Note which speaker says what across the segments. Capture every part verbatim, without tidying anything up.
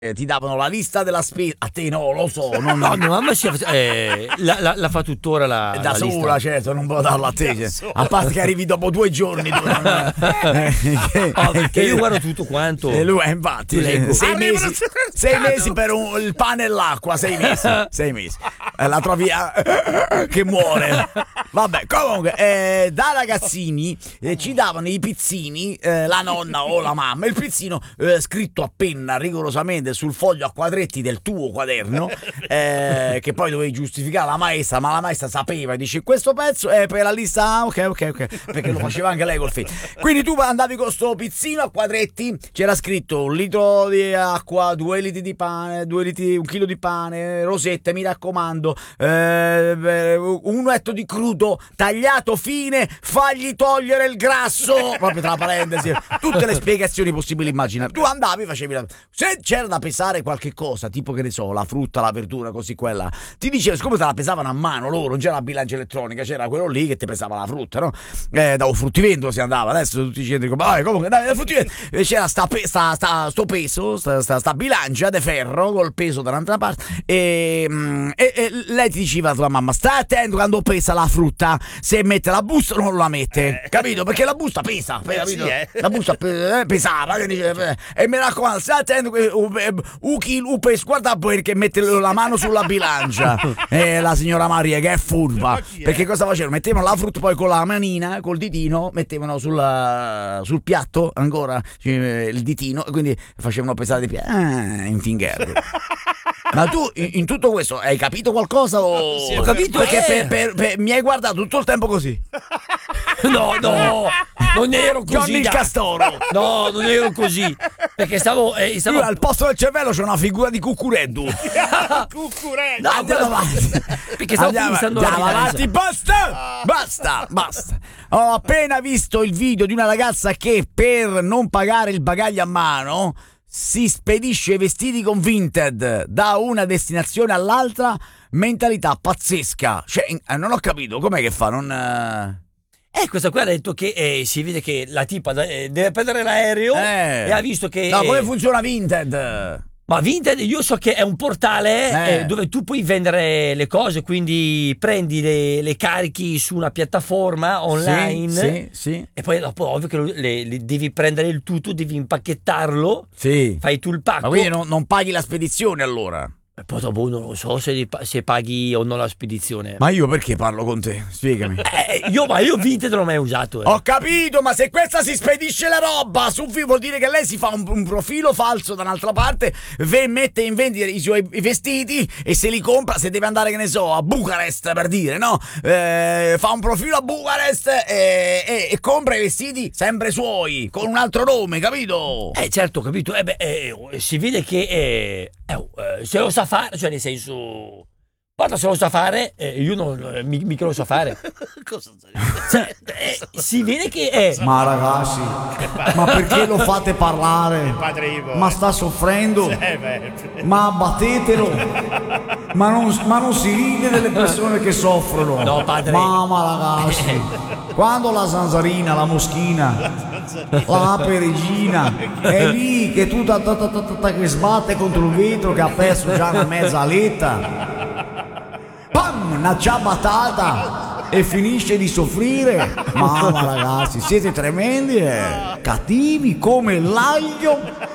Speaker 1: Eh, ti davano la lista della spesa. A te no, lo so. Non,
Speaker 2: No, mia mamma si eh, la, la, la fa tuttora la,
Speaker 1: da
Speaker 2: la
Speaker 1: sola,
Speaker 2: lista.
Speaker 1: certo, non può darla a te. Cioè. A parte che arrivi dopo due giorni. Tu, eh, che,
Speaker 2: Oh, perché io guardo tutto quanto.
Speaker 1: E lui, eh, infatti,
Speaker 2: Ti leggo.
Speaker 1: sei
Speaker 3: Arriva
Speaker 1: mesi,
Speaker 3: lo
Speaker 1: sei mesi per un- il pane e l'acqua, sei mesi, sei mesi. Eh, la trovi eh, che muore. Vabbè, comunque, eh, da ragazzini eh, ci davano i pizzini, eh, la nonna o la mamma, il pizzino eh, scritto a penna rigorosamente sul foglio a quadretti del tuo quaderno, eh, che poi dovevi giustificare alla maestra, ma la maestra sapeva, dice questo pezzo è per la lista, ah, ok, ok, ok, perché lo faceva anche lei col figlio. Quindi tu andavi con sto pizzino a quadretti, c'era scritto un litro di acqua, due litri di pane, due litri, un chilo di pane, rosette, mi raccomando, eh, un etto di crudo tagliato fine, fagli togliere il grasso, proprio tra parentesi, tutte le spiegazioni possibili immaginabili. Tu andavi, facevi la... se c'era da pesare qualche cosa, tipo che ne so, la frutta, la verdura, così quella, ti diceva, siccome te la pesavano a mano loro, non c'era la bilancia elettronica, c'era quello lì che ti pesava la frutta, no? Eh, da un fruttivendolo si andava, adesso tutti i centri, vabbè, comunque dai, da fruttivendolo, e c'era sta, pe- sta, sta, sto peso, sta, sta, sta bilancia di ferro col peso dall'altra parte, e, mm, e, e lei ti diceva a tua mamma, stai attento quando pesa la frutta, se mette la busta non la mette, capito? Perché la busta pesa, pe- capito?
Speaker 3: sì, eh.
Speaker 1: La busta pe- pesava, che dice, eh, e mi raccomando, stai attento che un un chilo peso, guarda perché mette la mano sulla bilancia, e la signora Maria che è furba,
Speaker 3: chi è?
Speaker 1: perché cosa facevano? Mettevano la frutta poi con la manina, col ditino, mettevano sulla, sul piatto ancora eh, il ditino, e quindi facevano pesare di più. Ah, in finger. Ma tu in, in tutto questo hai capito qualcosa o...
Speaker 3: Sì,
Speaker 2: ho capito,
Speaker 1: Perché
Speaker 2: eh.
Speaker 1: per- per- per- mi hai guardato tutto il tempo così.
Speaker 2: No, no, non ero così.
Speaker 1: Johnny il
Speaker 2: dai.
Speaker 1: Castoro.
Speaker 2: No, non ero così. Perché stavo. Eh, stavo...
Speaker 1: Lui al posto del cervello c'è una figura di cuccureddu.
Speaker 3: Cucurello.
Speaker 2: No,
Speaker 1: Andiamo
Speaker 2: però-
Speaker 1: avanti.
Speaker 2: Perché stavo
Speaker 1: Andiamo,
Speaker 2: pensando alla
Speaker 1: andiamo
Speaker 2: bilancia.
Speaker 1: avanti, basta! Basta, basta. Ho appena visto il video di una ragazza che per non pagare il bagaglio a mano si spedisce i vestiti con Vinted da una destinazione all'altra. Mentalità pazzesca. Cioè, eh, non ho capito, com'è che fa? Non... eh,
Speaker 2: Eh, questa qui ha detto che eh, si vede che la tipa eh, deve prendere l'aereo
Speaker 1: Eh.
Speaker 2: e ha visto che.
Speaker 1: No, come
Speaker 2: eh,
Speaker 1: funziona Vinted?
Speaker 2: Ma Vinted, io so che è un portale
Speaker 1: Eh.
Speaker 2: eh, dove tu puoi vendere le cose, quindi prendi le, le carichi su una piattaforma online.
Speaker 1: Sì, sì,
Speaker 2: E poi dopo ovvio che lo- le, le devi prendere il tutto, devi impacchettarlo,
Speaker 1: sì.
Speaker 2: fai tu il pacco.
Speaker 1: Ma quindi non, non paghi la spedizione allora?
Speaker 2: E poi dopo non lo so se, se paghi o no la spedizione.
Speaker 1: Ma io perché parlo con te? Spiegami.
Speaker 2: Eh, io, ma io Vinted non l'ho mai usato. eh.
Speaker 1: Ho capito, ma se questa si spedisce la roba su Vi- vuol dire che lei si fa un, un profilo falso da un'altra parte, ve- mette in vendita i suoi i vestiti e se li compra, se deve andare, che ne so, a Bucarest per dire, no? Eh, fa un profilo a Bucarest e, e- e compra i vestiti sempre suoi, con un altro nome, capito?
Speaker 2: Eh certo, ho capito. Eh, beh, eh, si vede che eh, eh, se lo sa fare, cioè nel senso, guarda, se lo sa fare, eh, io non, eh, mi- mica lo so fare.
Speaker 3: Cosa stai
Speaker 2: Cioè, eh, si vede che è.
Speaker 1: Ma ragazzi, ma perché lo fate parlare?
Speaker 3: Padre Ivo.
Speaker 1: Ma sta soffrendo?
Speaker 3: Eh, beh.
Speaker 1: Ma abbattetelo! Ma non, ma non si ride delle persone che soffrono!
Speaker 2: No, padre.
Speaker 1: Mamma ragazzi! Quando la zanzarina, la moschina, la peregina è lì che tu ta, ta, ta, ta, ta, che sbatte contro il vetro che ha perso già una mezza aletta, pam, una ciabattata e finisce di soffrire. Mamma ragazzi, siete tremendi, eh? Cattivi come l'aglio.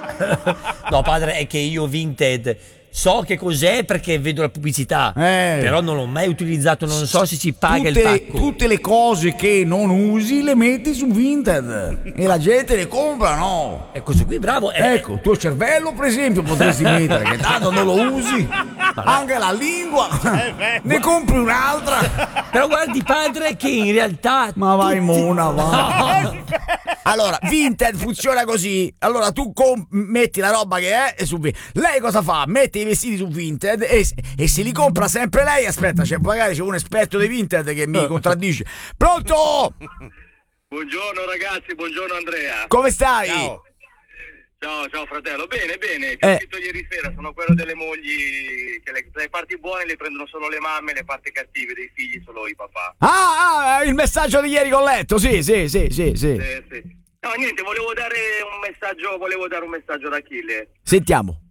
Speaker 2: No, padre, è che io Vinted so che cos'è perché vedo la pubblicità,
Speaker 1: Eh.
Speaker 2: però non l'ho mai utilizzato, non so se si paga
Speaker 1: tutte,
Speaker 2: il
Speaker 1: le,
Speaker 2: pacco.
Speaker 1: tutte le cose che non usi le metti su Vinted e la gente le compra, no?
Speaker 2: E questo qui bravo. eh,
Speaker 1: Ecco, il tuo cervello per esempio potresti mettere, che tanto non lo usi, anche la lingua, ne compri un'altra.
Speaker 2: Però guardi, padre, che in realtà.
Speaker 1: Ma vai
Speaker 2: tutti-
Speaker 1: mona, va. Allora, Vinted funziona così. Allora tu comp- metti la roba che è e su Vinted. Lei cosa fa? Mette i vestiti su Vinted e, e se li compra sempre lei. Aspetta, c'è, magari c'è un esperto di Vinted che mi contraddice. Pronto?
Speaker 4: Buongiorno ragazzi, buongiorno Andrea.
Speaker 1: Come stai?
Speaker 3: Ciao.
Speaker 4: Ciao, ciao fratello. Bene, bene. Ti ho
Speaker 1: Eh.
Speaker 4: scritto ieri sera, sono quello delle mogli che le, le parti buone le prendono solo le mamme, le parti cattive dei figli solo i papà.
Speaker 1: Ah, ah, il messaggio di ieri che ho letto. Sì, sì, sì, sì, sì.
Speaker 4: Eh, sì. No, niente, volevo dare un messaggio, volevo dare un messaggio ad Achille.
Speaker 1: Sentiamo.